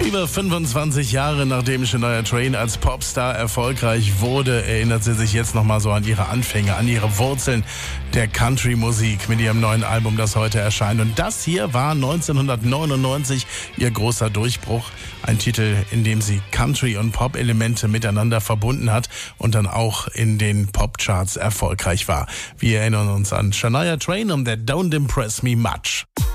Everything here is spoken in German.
Über 25 Jahre nachdem Shania Twain als Popstar erfolgreich wurde, erinnert sie sich jetzt nochmal so an ihre Anfänge, an ihre Wurzeln der Country-Musik mit ihrem neuen Album, das heute erscheint. Und das hier war 1999 ihr großer Durchbruch. Ein Titel, in dem sie Country- und Pop-Elemente miteinander verbunden hat und dann auch in den Popcharts erfolgreich war. Wir erinnern uns an Shania Twain und der Don't Impress Me Much.